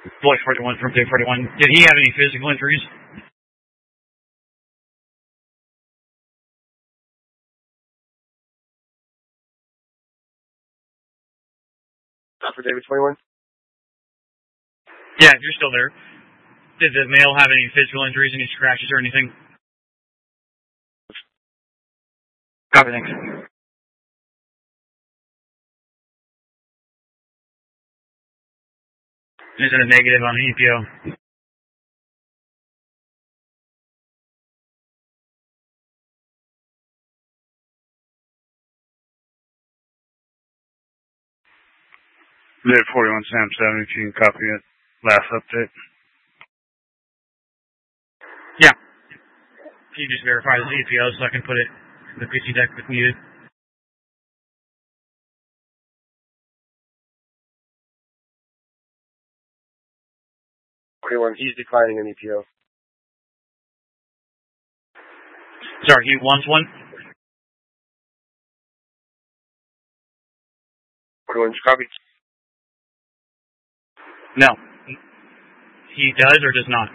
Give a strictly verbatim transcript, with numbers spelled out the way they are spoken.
Boy forty-one from Day forty-one. Did he have any physical injuries? For David twenty-one? Yeah, if you're still there. Did the male have any physical injuries, any scratches or anything? Copy, thanks. Is it a negative on the E P O? Day forty-one, Sam seven, if you can copy it. Last update. Yeah. Can you just verify the E P O so I can put it in the P C deck if needed? forty-one, he's declining an E P O. Sorry, he wants one? forty-one, copy. No. He does or does not?